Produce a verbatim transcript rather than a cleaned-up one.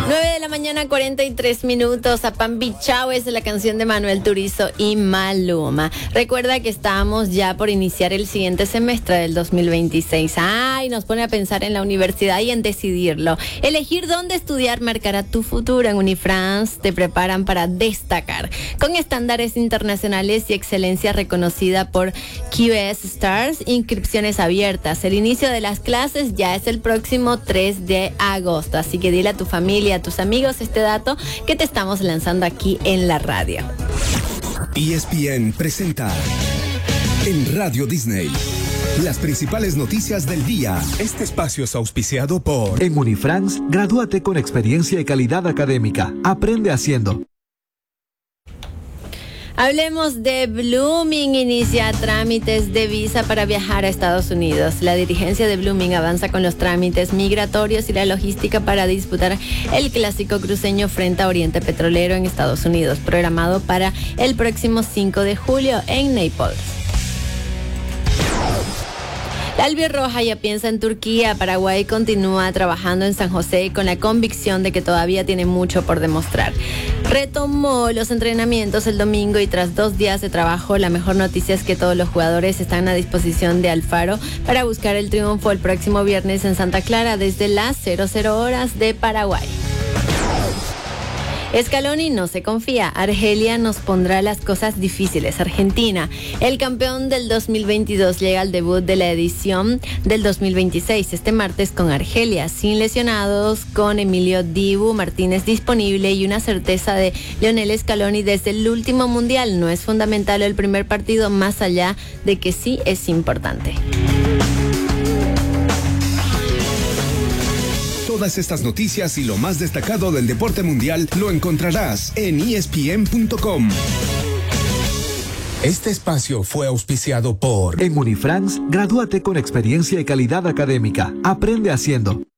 nueve de la mañana, cuarenta y tres minutos. Apambi Chao es la canción de Manuel Turizo y Maluma. Recuerda que estamos ya por iniciar el siguiente semestre del dos mil veintiséis. Ay, nos pone a pensar en la universidad y en decidirlo. Elegir dónde estudiar marcará tu futuro. En Unifrance te preparan para destacar con estándares internacionales y excelencia reconocida por Q S Stars. Inscripciones abiertas. El inicio de las clases ya es el próximo tres de agosto. Así que dile a tu familia, a tus amigos este dato que te estamos lanzando aquí en la radio. E S P N presenta en Radio Disney las principales noticias del día. Este espacio es auspiciado por... En Unifrance, gradúate con experiencia y calidad académica. Aprende haciendo. Hablemos de Blooming. Inicia trámites de visa para viajar a Estados Unidos. La dirigencia de Blooming avanza con los trámites migratorios y la logística para disputar el clásico cruceño frente a Oriente Petrolero en Estados Unidos, programado para el próximo cinco de julio en Naples. La albirroja ya piensa en Turquía. Paraguay continúa trabajando en San José con la convicción de que todavía tiene mucho por demostrar. Retomó los entrenamientos el domingo y tras dos días de trabajo, la mejor noticia es que todos los jugadores están a disposición de Alfaro para buscar el triunfo el próximo viernes en Santa Clara desde las cero cero horas de Paraguay. Scaloni no se confía. Argelia nos pondrá las cosas difíciles. Argentina, el campeón del dos mil veintidós, llega al debut de la edición del dos mil veintiséis este martes con Argelia, sin lesionados, con Emilio Dibu Martínez disponible y una certeza de Lionel Scaloni desde el último mundial. No es fundamental el primer partido, más allá de que sí es importante. Todas estas noticias y lo más destacado del deporte mundial lo encontrarás en E S P N punto com. Este espacio fue auspiciado por... En Unifrance, gradúate con experiencia y calidad académica. Aprende haciendo.